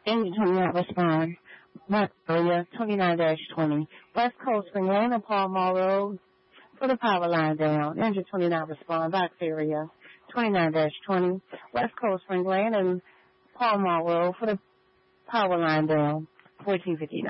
Engine 29 respond. Mark area 29-20. West Coast Spring Lane and Paul Mall Road for the power line down. Engine 29 respond. Box area 29-20. West Coast Spring Lane and Paul Mall Road for the power line down. 1459.